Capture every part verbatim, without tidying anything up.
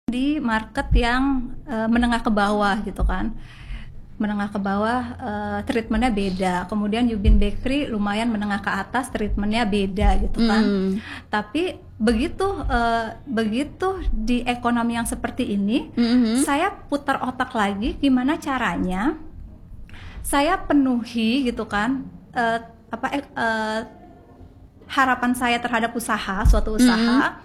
di market yang uh, menengah ke bawah gitu kan. Menengah ke bawah uh, treatmentnya beda. Kemudian Yubin Bakery lumayan menengah ke atas, treatmentnya beda gitu kan. Mm. Tapi begitu uh, begitu di ekonomi yang seperti ini, mm-hmm. saya putar otak lagi gimana caranya saya penuhi gitu kan uh, apa uh, harapan saya terhadap usaha, suatu usaha. Mm.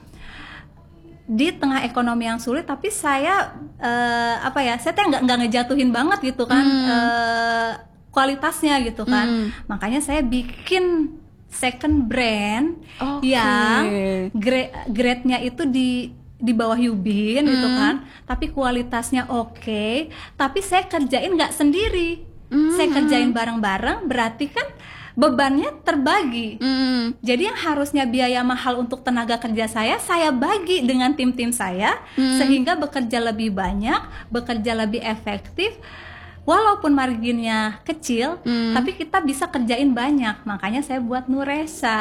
Di tengah ekonomi yang sulit, tapi saya uh, apa ya, saya tuh nggak nggak ngejatuhin banget gitu kan hmm. uh, kualitasnya gitu kan, hmm. makanya saya bikin second brand okay. yang grade grade-nya itu di di bawah Yubin hmm. gitu kan, tapi kualitasnya oke, okay, tapi saya kerjain nggak sendiri, hmm. saya kerjain bareng-bareng, berarti kan bebannya terbagi. Mm. Jadi yang harusnya biaya mahal untuk tenaga kerja saya, saya bagi dengan tim-tim saya, mm. sehingga bekerja lebih banyak, bekerja lebih efektif. Walaupun marginnya kecil, hmm. tapi kita bisa kerjain banyak. Makanya saya buat Nuresa.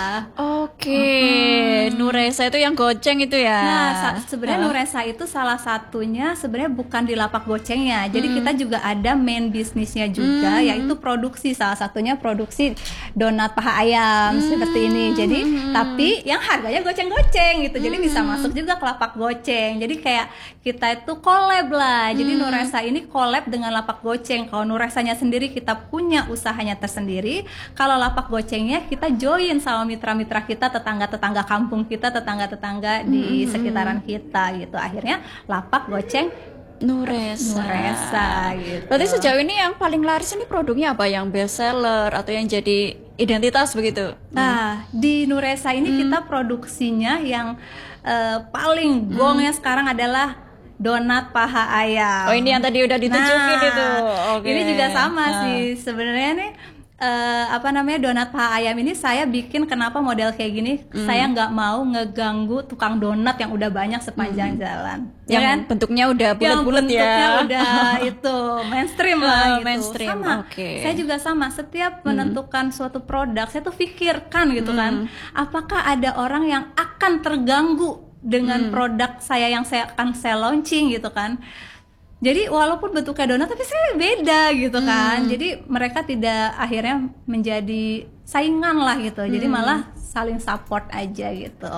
Oke, okay. hmm. Nuresa itu yang goceng itu ya. Nah, sa- sebenarnya uh. Nuresa itu salah satunya sebenarnya bukan di lapak gocengnya. Jadi hmm. kita juga ada main bisnisnya juga, hmm. yaitu produksi. Salah satunya produksi donat paha ayam hmm. seperti ini. Jadi, hmm. tapi yang harganya goceng-goceng gitu. Jadi hmm. bisa masuk juga ke lapak goceng. Jadi kayak kita itu collab lah. Jadi hmm. Nuresa ini collab dengan lapak goceng. Kalau Nuresanya sendiri kita punya usahanya tersendiri. Kalau lapak gocengnya kita join sama mitra-mitra kita, tetangga-tetangga kampung kita, tetangga-tetangga di mm-hmm. sekitaran kita gitu. Akhirnya lapak goceng Nuresa. Nuresa gitu. Berarti sejauh ini yang paling laris ini produknya apa? Yang best seller atau yang jadi identitas begitu? Nah, hmm. di Nuresa ini hmm. kita produksinya yang uh, paling gongnya hmm. sekarang adalah donat paha ayam. Oh, ini yang tadi udah ditunjukin nah, itu. Okay. Ini juga sama nah. sih sebenarnya nih uh, apa namanya donat paha ayam ini saya bikin kenapa model kayak gini? Mm. Saya nggak mau ngeganggu tukang donat yang udah banyak sepanjang mm. jalan. Yang ya kan? Bentuknya udah bulat-bulat ya. Bentuknya udah itu mainstream lah uh, gitu. Mainstream. Sama. Okay. Saya juga sama. Setiap menentukan mm. suatu produk, saya tuh pikirkan gitu mm. kan, apakah ada orang yang akan terganggu dengan hmm. produk saya yang saya akan saya launching gitu kan. Jadi walaupun bentuknya donat tapi saya beda gitu kan. Hmm. Jadi mereka tidak akhirnya menjadi saingan lah gitu. Hmm. Jadi malah saling support aja gitu.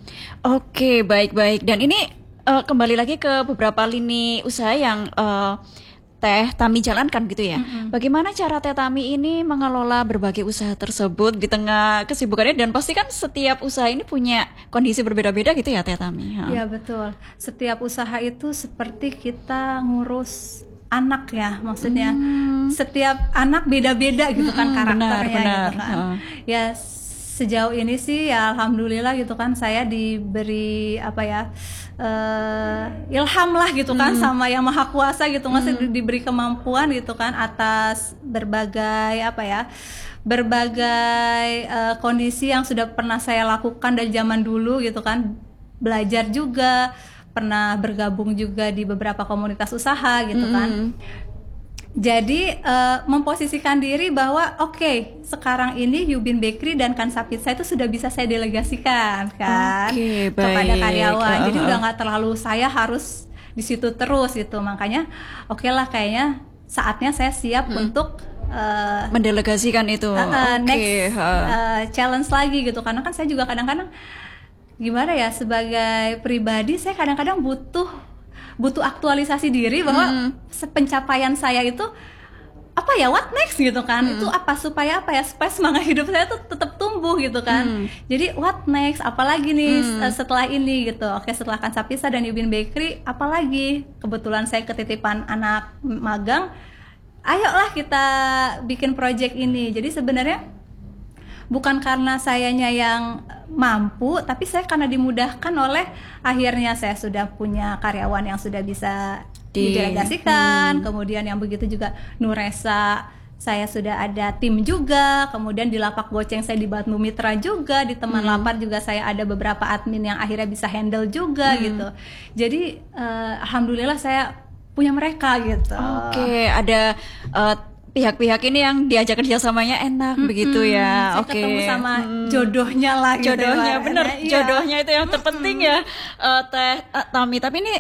Oke, baik-baik. Dan ini uh, kembali lagi ke beberapa lini usaha yang uh, Teh Tami jalankan gitu ya. Mm-hmm. Bagaimana cara Teh Tami ini mengelola berbagai usaha tersebut di tengah kesibukannya, dan pasti kan setiap usaha ini punya kondisi berbeda-beda gitu ya Teh Tami. Iya betul. Setiap usaha itu seperti kita ngurus anak ya, maksudnya mm. setiap anak beda-beda gitu kan karakternya. Benar, benar. Gitu kan. Uh. Ya sejauh ini sih ya alhamdulillah gitu kan, saya diberi apa ya uh, ilham lah gitu kan hmm. sama yang maha kuasa gitu, masih hmm. diberi kemampuan gitu kan atas berbagai apa ya berbagai uh, kondisi yang sudah pernah saya lakukan dari zaman dulu gitu kan, belajar juga, pernah bergabung juga di beberapa komunitas usaha gitu hmm. kan. Jadi uh, memposisikan diri bahwa oke okay, sekarang ini Yubin Bakery dan Kansa Pizza itu sudah bisa saya delegasikan kan okay, kepada karyawan. Uh, Jadi uh, udah nggak terlalu saya harus di situ terus gitu. Makanya oke okay lah kayaknya saatnya saya siap hmm. untuk uh, mendelegasikan itu. Uh, uh, okay. Next uh, challenge lagi gitu. Karena kan saya juga kadang-kadang gimana ya, sebagai pribadi saya kadang-kadang butuh butuh aktualisasi diri bahwa hmm. pencapaian saya itu apa ya, what next gitu kan, hmm. itu apa supaya apa ya supaya semangat hidup saya tuh tetap tumbuh gitu kan. hmm. Jadi what next, apalagi nih hmm. setelah ini gitu. Oke, setelah Kansa Pizza dan Yubin Bakery apalagi, kebetulan saya ketitipan anak magang, ayolah kita bikin project ini. Jadi sebenarnya bukan karena sayanya yang mampu, tapi saya karena dimudahkan oleh akhirnya saya sudah punya karyawan yang sudah bisa Di, didelegasikan, hmm. kemudian yang begitu juga Nuresa saya sudah ada tim juga, kemudian di lapak goceng saya dibantu mitra juga, di teman hmm. lapar juga saya ada beberapa admin yang akhirnya bisa handle juga hmm. gitu. Jadi uh, alhamdulillah saya punya mereka gitu. Oke, okay, ada uh, pihak-pihak ini yang diajak kerjasamanya enak mm-hmm. begitu ya. Saya Oke. ketemu sama mm. jodohnya lah gitu. Jodohnya ya, bener, iya. jodohnya itu yang terpenting mm-hmm. ya uh, Teh uh, Tami. Tapi ini